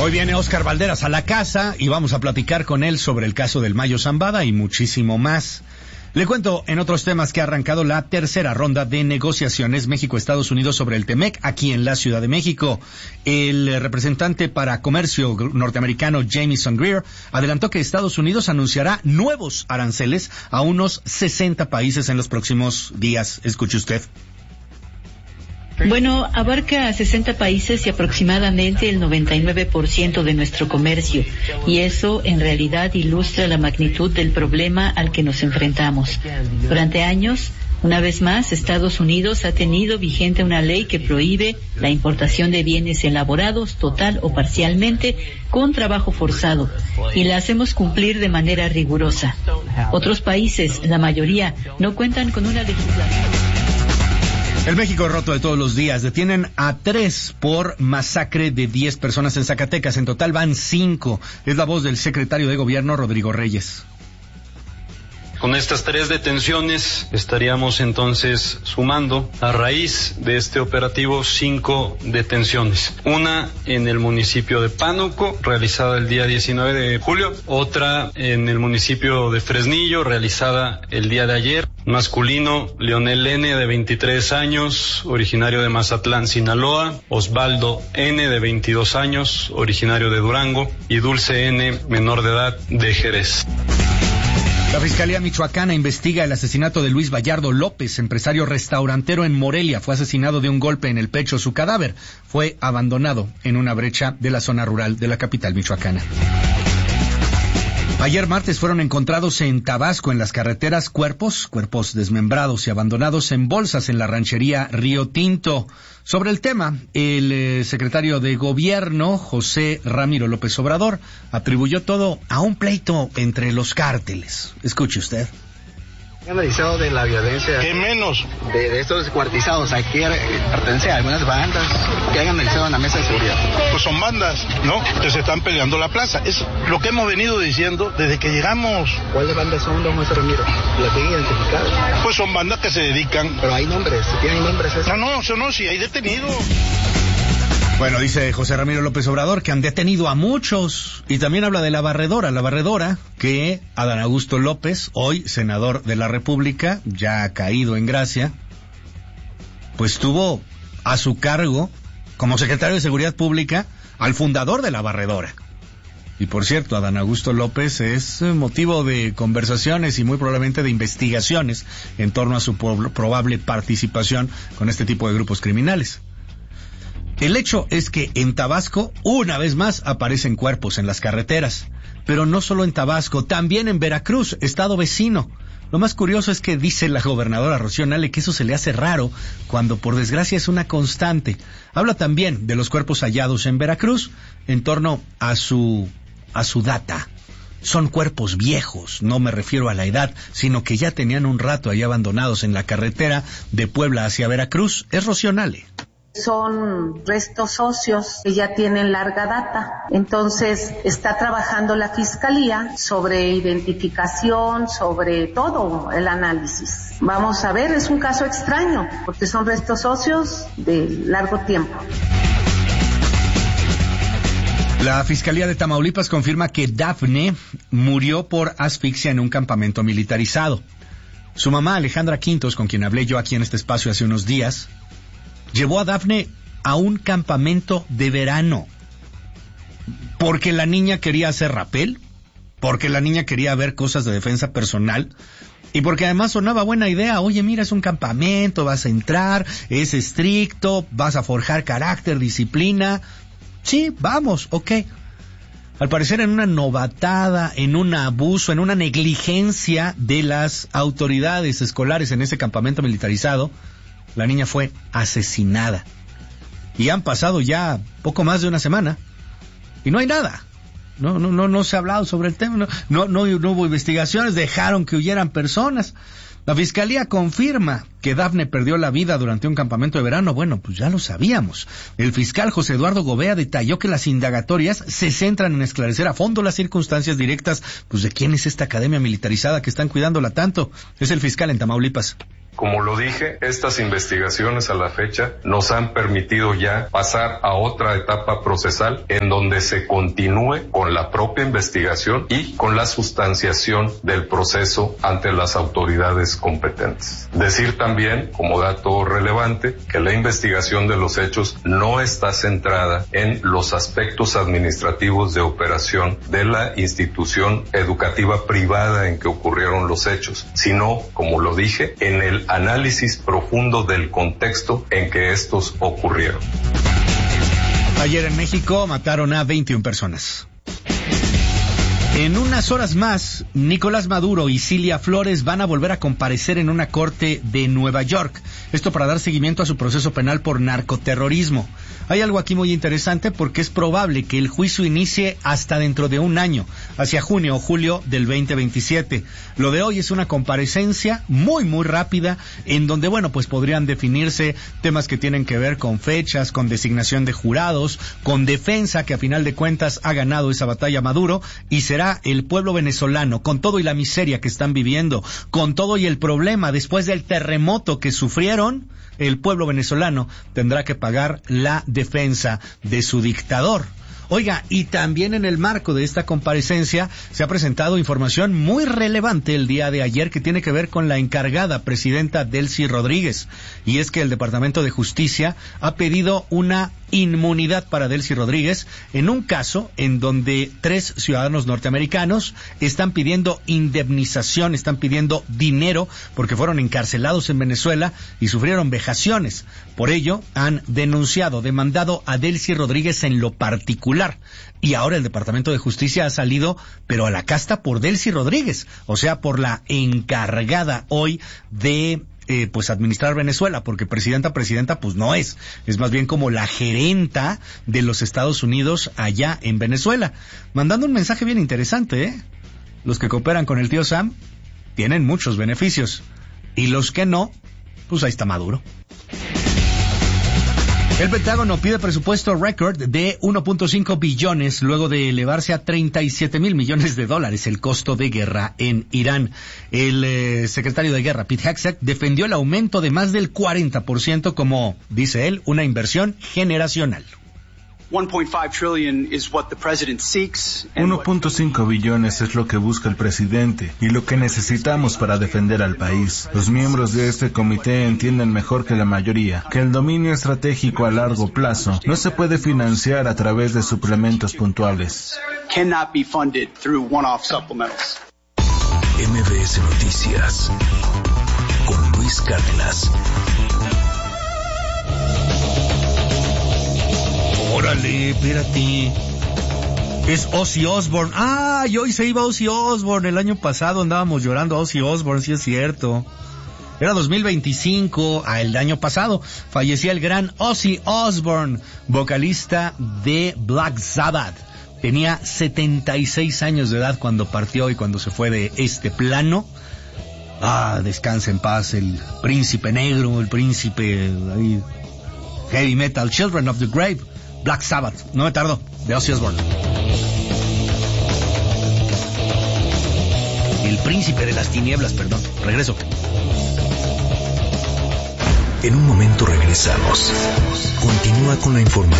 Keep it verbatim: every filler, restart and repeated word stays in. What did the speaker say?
Hoy viene Oscar Valderas a la casa y vamos a platicar con él sobre el caso del Mayo Zambada y muchísimo más. Le cuento en otros temas que ha arrancado la tercera ronda de negociaciones México-Estados Unidos sobre el TEMEC aquí en la Ciudad de México. El representante para comercio norteamericano Jamieson Greer adelantó que Estados Unidos anunciará nuevos aranceles a unos sesenta países en los próximos días. Escuche usted. Bueno, abarca a sesenta países y aproximadamente el noventa y nueve por ciento de nuestro comercio, y eso en realidad ilustra la magnitud del problema al que nos enfrentamos. Durante años, una vez más, Estados Unidos ha tenido vigente una ley que prohíbe la importación de bienes elaborados total o parcialmente con trabajo forzado, y la hacemos cumplir de manera rigurosa. Otros países, la mayoría, no cuentan con una legislación. El México roto de todos los días. Detienen a tres por masacre de diez personas en Zacatecas. En total van cinco. Es la voz del secretario de Gobierno, Rodrigo Reyes. Con estas tres detenciones estaríamos entonces sumando a raíz de este operativo cinco detenciones. Una en el municipio de Pánuco, realizada el día diecinueve de julio. Otra en el municipio de Fresnillo, realizada el día de ayer. Masculino, Leonel N., de veintitrés años, originario de Mazatlán, Sinaloa. Osvaldo N., de veintidós años, originario de Durango. Y Dulce N., menor de edad, de Jerez. La Fiscalía Michoacana investiga el asesinato de Luis Vallardo López, empresario restaurantero en Morelia. Fue asesinado de un golpe en el pecho. Su cadáver fue abandonado en una brecha de la zona rural de la capital michoacana. Ayer martes fueron encontrados en Tabasco, en las carreteras, cuerpos, cuerpos desmembrados y abandonados en bolsas en la ranchería Río Tinto. Sobre el tema, el eh, secretario de Gobierno, José Ramiro López Obrador, atribuyó todo a un pleito entre los cárteles. Escuche usted. ¿Qué han analizado de la violencia? ¿Qué menos? De, de estos descuartizados, ¿a qué pertenece a algunas bandas? ¿Qué han analizado en la mesa de seguridad? Pues son bandas, ¿no? Que se están peleando la plaza. Es lo que hemos venido diciendo desde que llegamos. ¿Cuáles bandas son, don José Ramiro? ¿La tienen identificada? Pues son bandas que se dedican... Pero hay nombres, ¿tienen nombres esos? No, no, eso no, sí, hay detenidos. Bueno, dice José Ramiro López Obrador que han detenido a muchos, y también habla de la barredora, la barredora que Adán Augusto López, hoy senador de la República, ya ha caído en gracia, pues tuvo a su cargo, como secretario de Seguridad Pública, al fundador de la barredora. Y por cierto, Adán Augusto López es motivo de conversaciones y muy probablemente de investigaciones en torno a su probable participación con este tipo de grupos criminales. El hecho es que en Tabasco, una vez más, aparecen cuerpos en las carreteras. Pero no solo en Tabasco, también en Veracruz, estado vecino. Lo más curioso es que dice la gobernadora Rocío Nale que eso se le hace raro, cuando por desgracia es una constante. Habla también de los cuerpos hallados en Veracruz, en torno a su, a su data. Son cuerpos viejos, no me refiero a la edad, sino que ya tenían un rato ahí abandonados en la carretera de Puebla hacia Veracruz. Es Rocío Nale. Son restos óseos que ya tienen larga data. Entonces está trabajando la Fiscalía sobre identificación, sobre todo el análisis. Vamos a ver, es un caso extraño, porque son restos óseos de largo tiempo. La Fiscalía de Tamaulipas confirma que Dafne murió por asfixia en un campamento militarizado. Su mamá, Alejandra Quintos, con quien hablé yo aquí en este espacio hace unos días, llevó a Dafne a un campamento de verano porque la niña quería hacer rapel, porque la niña quería ver cosas de defensa personal y porque además sonaba buena idea. Oye, mira, es un campamento, vas a entrar, es estricto, vas a forjar carácter, disciplina. Sí, vamos, ok. Al parecer en una novatada, en un abuso, en una negligencia de las autoridades escolares en ese campamento militarizado, la niña fue asesinada. Y han pasado ya poco más de una semana y no hay nada. No, no, no, no se ha hablado sobre el tema. No, no, no, no hubo investigaciones. Dejaron que huyeran personas. La Fiscalía confirma que Dafne perdió la vida durante un campamento de verano. Bueno, pues ya lo sabíamos. El fiscal José Eduardo Gobea detalló que las indagatorias se centran en esclarecer a fondo las circunstancias directas, pues de quién es esta academia militarizada que están cuidándola tanto. Es el fiscal en Tamaulipas. Como lo dije, estas investigaciones a la fecha nos han permitido ya pasar a otra etapa procesal en donde se continúe con la propia investigación y con la sustanciación del proceso ante las autoridades competentes. Decir también, como dato relevante, que la investigación de los hechos no está centrada en los aspectos administrativos de operación de la institución educativa privada en que ocurrieron los hechos, sino, como lo dije, en el análisis profundo del contexto en que estos ocurrieron. Ayer en México mataron a veintiuna personas. En unas horas más, Nicolás Maduro y Cilia Flores van a volver a comparecer en una corte de Nueva York. Esto para dar seguimiento a su proceso penal por narcoterrorismo. Hay algo aquí muy interesante porque es probable que el juicio inicie hasta dentro de un año, hacia junio o julio del veinte veintisiete. Lo de hoy es una comparecencia muy, muy rápida en donde, bueno, pues podrían definirse temas que tienen que ver con fechas, con designación de jurados, con defensa, que a final de cuentas ha ganado esa batalla Maduro, y será el pueblo venezolano, con todo y la miseria que están viviendo, con todo y el problema después del terremoto que sufrieron, el pueblo venezolano tendrá que pagar la defensa de su dictador. Oiga, y también en el marco de esta comparecencia se ha presentado información muy relevante el día de ayer que tiene que ver con la encargada presidenta Delcy Rodríguez. Y es que el Departamento de Justicia ha pedido una inmunidad para Delcy Rodríguez en un caso en donde tres ciudadanos norteamericanos están pidiendo indemnización, están pidiendo dinero porque fueron encarcelados en Venezuela y sufrieron vejaciones. Por ello, han denunciado, demandado a Delcy Rodríguez en lo particular. Y ahora el Departamento de Justicia ha salido, pero a la casta por Delcy Rodríguez, o sea, por la encargada hoy de Eh, pues administrar Venezuela, porque presidenta, presidenta, pues no es, es más bien como la gerenta de los Estados Unidos allá en Venezuela, mandando un mensaje bien interesante, ¿eh? Los que cooperan con el tío Sam tienen muchos beneficios, y los que no, pues ahí está Maduro. El Pentágono pide presupuesto récord de uno punto cinco billones luego de elevarse a treinta y siete mil millones de dólares el costo de guerra en Irán. El eh, secretario de Guerra, Pete Hegseth, defendió el aumento de más del cuarenta por ciento como, dice él, una inversión generacional. uno punto cinco billones es lo que busca el presidente y lo que necesitamos para defender al país. Los miembros de este comité entienden mejor que la mayoría que el dominio estratégico a largo plazo no se puede financiar a través de suplementos puntuales. M B S Noticias con Luis Cárdenas. Órale, espérate. Es Ozzy Osbourne. Ah, y hoy se iba Ozzy Osbourne. El año pasado andábamos llorando a Ozzy Osbourne, sí es cierto. Era dos mil veinticinco, ah, el año pasado, fallecía el gran Ozzy Osbourne, vocalista de Black Sabbath. Tenía setenta y seis años de edad cuando partió y cuando se fue de este plano. Ah, descansa en paz el príncipe negro, el príncipe ahí, heavy metal, Children of the Grave. Black Sabbath, no me tardo, de Ozzy Osbourne. El príncipe de las tinieblas, perdón. Regreso. En un momento regresamos. Continúa con la información.